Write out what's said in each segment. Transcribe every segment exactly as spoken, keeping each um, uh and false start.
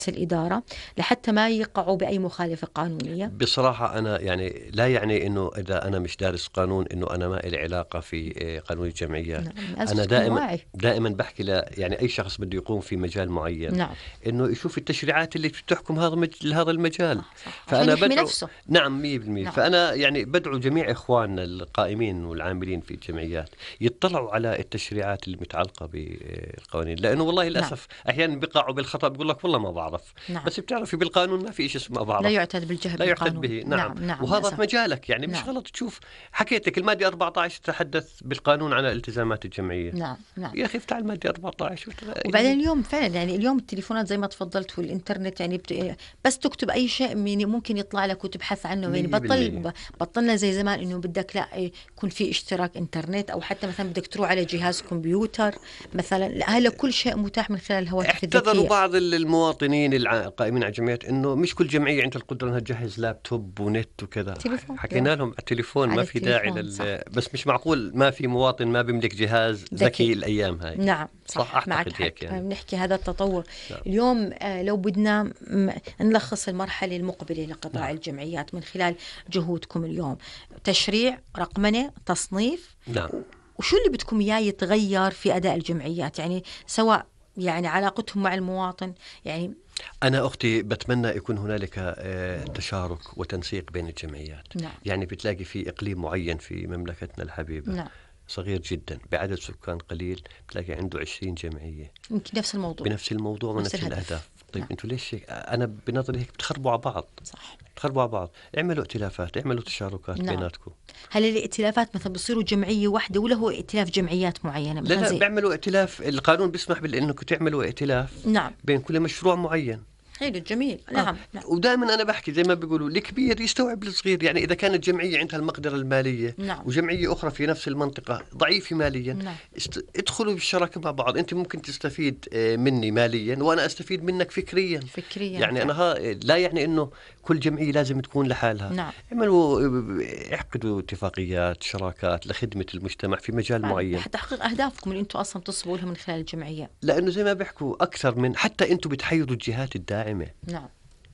الإدارة لحتى ما يقعوا بأي مخالفة قانونية؟ بصراحة أنا يعني لا يعني إنه إذا أنا مش دارس قانون إنه أنا ما إلي علاقة في آه، قانون الجمعيات. نعم، لازم أنا تكون دائما واعي. دائما بحكي ل يعني أي شخص بده يقوم في مجال معين نعم إنه يشوف التشريعات اللي بتحكم هذا المج... هذا المجال. صح صح، عشان فأنا يحمي بدعو نفسه. نعم مية بالمية. نعم فأنا يعني بدعو جميع إخواننا القائمين والعاملين في الجمعيات يطلعوا على التشريعات اللي متعلقة بالقوانين، لأنه والله نعم للأسف أحيانا بيقعوا بالخطأ بيقول لك والله ما بعرف. نعم، بس بتعرفي بالقانون ما في شيء اسمه ما لا بعرف، يعتد بالجهل لا يعتد بالقانون. به. نعم. نعم نعم وهذا للأسف. في مجالك يعني مش نعم غلط تشوف. حكيت لك المادة أربعة عشر تتحدث بالقانون عن التزامات الجمعية. نعم نعم. يا أخي افتح المادة أربعة عشر وبعدين يعني. اليوم فعلا يعني اليوم التليفونات زي ما تفضلت والإنترنت يعني بت... بس تكتب أي شيء يعني ممكن يطلع لك وتبحث عنه. يعني مية بالمية. بطل بطلنا زي زمان إنه بدك لا يكون في اشتراك إنترنت أو حتى مثلا بدك تروح على جهاز كمبيوتر مثلا. لا، هلا كل شيء متاح من خلال الهواتف احتضروا الذكية. بعض المواطنين الع- القائمين على الجمعيات انه مش كل جمعيه عندها القدره انها تجهز لابتوب ونت وكذا. تليفون حكينا لهم على التليفون على ما في داعي التليفون صح. لل... بس مش معقول ما في مواطن ما بيملك جهاز ذكي, ذكي. الايام هاي. نعم صح, صح معك اعتقد حق. هيك يعني. بنحكي هذا التطور. نعم. اليوم آه، لو بدنا م- نلخص المرحلة المقبلة لقطاع نعم. الجمعيات من خلال جهودكم اليوم: تشريع، رقمنة، تصنيف، نعم. وشو اللي بدكم إياه يتغير في أداء الجمعيات، يعني سواء يعني علاقتهم مع المواطن يعني. أنا أختي بتمنى يكون هنالك آه، تشارك وتنسيق بين الجمعيات. نعم يعني بتلاقي في إقليم معين في مملكتنا الحبيبة نعم صغير جدا بعدد سكان قليل، بتلاقي عنده عشرين جمعية يمكن نفس الموضوع بنفس الموضوع نفس ونفس الهدف. الأهداف. طيب نعم أنتوا ليش هيك؟ أنا بنظري هيك بتخربوا على بعض. صح. بتخربوا على بعض. اعملوا ائتلافات، اعملوا تشاركات نعم. بيناتكم. هل الائتلافات مثلا بصيروا جمعية واحدة ولا هو ائتلاف جمعيات معينة لا مثلا لا زي؟ بيعملوا ائتلاف، القانون بيسمح بأنكم تعملوا ائتلاف نعم بين كل مشروع معين. حلو جميل. آه. نعم نعم ودائما أنا بحكي زي ما بيقولوا الكبير يستوعب الصغير. يعني إذا كانت جمعية عندها المقدرة المالية نعم وجمعية أخرى في نفس المنطقة ضعيفة ماليا، نعم است... ادخلوا بالشراكة مع بعض. أنت ممكن تستفيد آه، مني ماليا وأنا أستفيد منك فكريا. فكريا يعني أنا فعلا. ها لا يعني إنه كل جمعية لازم تكون لحالها. نعم اعملوا آه، اعقدوا اتفاقيات شراكات لخدمة المجتمع في مجال فعلا معين. لتحقيق أهدافكم اللي أنتم أصلا تصبوا لها من خلال الجمعية. لأنه زي ما بيحكوا أكثر من حتى أنتم بتحيروا الجهات الداعمة. نعم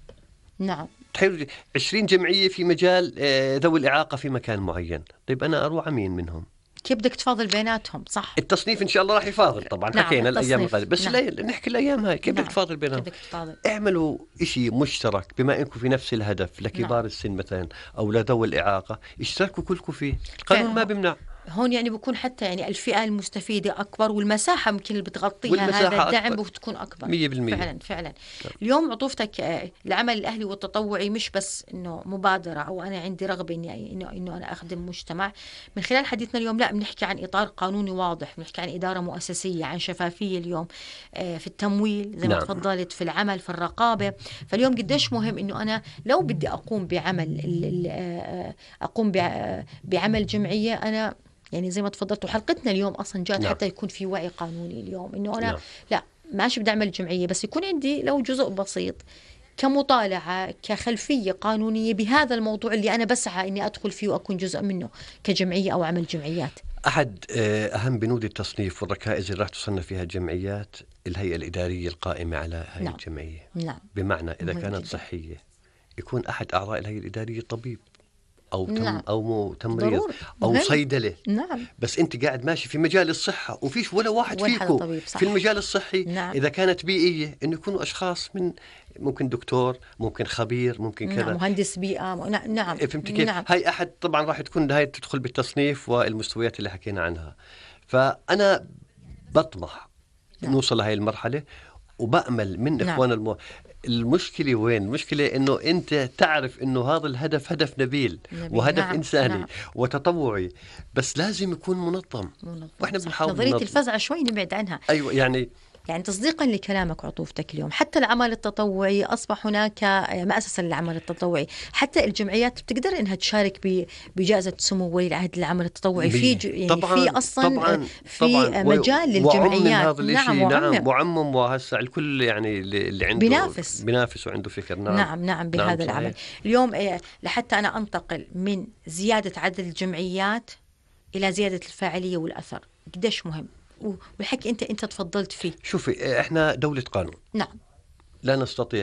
نعم تحيروا عشرين جمعية في مجال آه، ذوي الإعاقة في مكان معين. طيب أنا أروح عمين منهم؟ كيف بدك تفاضل بيناتهم؟ صح. التصنيف إن شاء الله راح يفاضل طبعا. نعم حكينا الأيام التصنيف. القادمة بس نعم. لا نحكي الأيام هاي كيف بدك نعم. تفاضل كيف بينهم؟ بدك تفاضل؟ اعملوا إشي مشترك بما إنكم في نفس الهدف لكبار نعم. السن مثلا أو لذوي الإعاقة، اشتركوا كلكم فيه. القانون فعلا. ما بيمنع. هون يعني بكون حتى يعني الفئة المستفيدة أكبر والمساحة ممكن اللي بتغطيها والمساحة هذا الدعم أكبر. بتكون أكبر. مية بالمية. فعلا فعلا. نعم. اليوم عطوفتك آه، العمل الأهلي والتطوعي مش بس إنه مبادرة أو أنا عندي رغبة إني إنه إنه أنا أخدم مجتمع. من خلال حديثنا اليوم لا بنحكي عن إطار قانوني واضح، بنحكي عن إدارة مؤسسية، عن شفافية اليوم آه، في التمويل زي ما نعم. تفضلت، في العمل، في الرقابة. فاليوم قديش مهم إنه أنا لو بدي أقوم بعمل ال- ال- آه، أقوم بع- بعمل جمعية أنا يعني زي ما تفضلت. وحلقتنا اليوم أصلا جات نعم. حتى يكون في وعي قانوني اليوم إنه أنا نعم. لا ماشي بدي أعمل جمعية بس يكون عندي لو جزء بسيط كمطالعة كخلفية قانونية بهذا الموضوع اللي أنا بسعى إني أدخل فيه وأكون جزء منه كجمعية أو عمل جمعيات. أحد آه، أهم بنود التصنيف والركائز اللي راح تصنف فيها الجمعيات الهيئة الإدارية القائمة على هذه نعم. الجمعية. نعم بمعنى إذا مهم كانت جدا. صحية يكون أحد أعضاء الهيئة الإدارية طبيب أو تم نعم. أو مو تمريض ضروري. أو مهم. صيدلة. نعم بس أنت قاعد ماشي في مجال الصحة وفيش ولا واحد ولا حدا فيكم طبيب. صح. في المجال الصحي. نعم. إذا كانت بيئية إنه يكونوا أشخاص من ممكن دكتور ممكن خبير ممكن نعم كذا. مهندس بيئة. نعم نعم فهمت كيف؟ نعم. هاي أحد طبعا راح تكون هاي تدخل بالتصنيف والمستويات اللي حكينا عنها. فأنا بطمح نعم. نوصل لهي المرحلة وبأمل من نعم. إخوان المو... المشكلة وين؟ المشكلة إنه أنت تعرف إنه هذا الهدف هدف نبيل نبيل. وهدف نعم. إنساني نعم. وتطوعي، بس لازم يكون منظم. منظم. وإحنا صح. بنحاول نظرية ننظم. الفزع شوي نبعد عنها. أيوة يعني يعني تصديقا لكلامك وعطوفتك اليوم حتى العمل التطوعي أصبح هناك مؤسسة للعمل التطوعي. حتى الجمعيات بتقدر إنها تشارك بجائزة سمو ولي العهد للعمل التطوعي في ج... يعني طبعاً في أصلا طبعاً في طبعاً مجال للجمعيات. هذا نعم وعمم وعمم وعمم وهسه الكل يعني اللي عنده بينافس بينافس وعنده فكر. نعم نعم نعم بهذا نعم العمل. صحيح. اليوم لحتى أنا أنتقل من زيادة عدد الجمعيات إلى زيادة الفاعلية والأثر قديش مهم والحكي أنت أنت تفضلت فيه. شوفي إحنا دولة قانون. نعم لا نستطيع